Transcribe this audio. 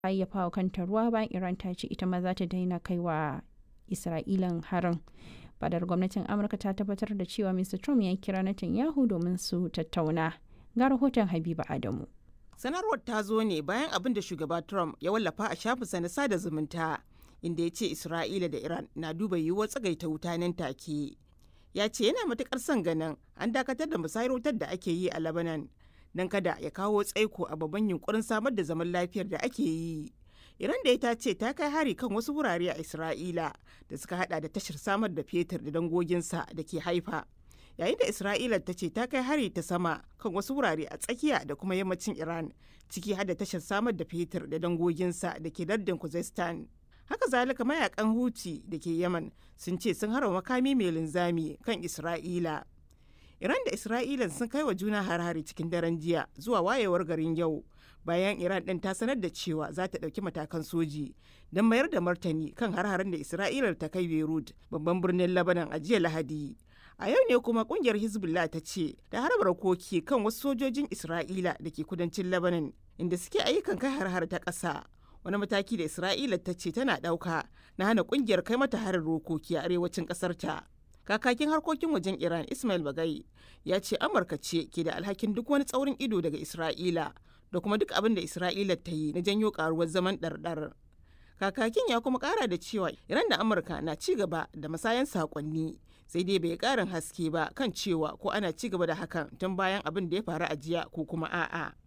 yayyafa wa kanta ruwa bayan Iran ta ce ita ma za ta daina kai wa Isra'ilan harin. Fadar gwamnatin Amurka ta tabbatar da cewa Mr. Trump ya kira Netanyahu domin su tattauna. Ga rahoton Habiba Adamu. Sanarwar ta zo ne bayan abin da shugaba Trump ya wallafa a shafinsa na sada zumunta, inda ya ce Isra'ila da Iran na duba yiwuwar tsagaita wuta nan take. Ya ce yana matukar son ganin an dakatar da musayar wutar da ake yi a Lebanon don kada ya kawo tsaiko a babban yunkurin samar da zaman lafiyar da ake yi. Iran da ita ce ta kai hari kan wasu wurare a Isra'ila da suka hada da tashar samar da fetur da dangoginsa da ke Haifa. Yayin da Isra'ila ta ce ta kai hari ta sama kan wasu wurare a tsakiya da kuma yammacin Iran, ciki har da tashar samar da fetur da dangoginsa da ke lardin Khuzestan. Haka zalika mayakan Houthi da ke Yaman sun ce sun harba makami mai linzami kan Isra'ila. Iran da Isra'ila sun kai wa juna har-hari cikin daren jiya zuwa wayewar garin yau, bayan Iran ɗin ta sanar da cewa za ta ɗauki matakan soji don mayar da martani kan har-harin da Isra'ila ta kai Beirut, babban birnin Lebanon a jiya Lahadi. A yau ne kuma kungiyar Hezbollah ta ce da harba rokoki kan wasu sojojin Isra'ila da ke kudancin Lebanon inda suke ayyukan kai har-har ta ƙasa. Wani mataki da Isra'ila ta ce tana ɗauka na hana kungiyar kai mata harin rokoki a arewacin ƙasar ta. Kakakin harkokin wajen Iran Ismail Bagai ya ce Amurka ce ke da alhakin duk wani tsaurin ido daga Isra'ila da kuma duk abin da Isra'ila ta yi na janyo karuwar zaman ɗarɗar. Kakakin ya kuma ƙara da cewa Iran da Amurka na ci gaba da masayan saƙonni, sai dai bai ƙarin haske ba kan cewa ko ana ci gaba da hakan tun bayan abin da ya faru a jiya ko kuma a'a.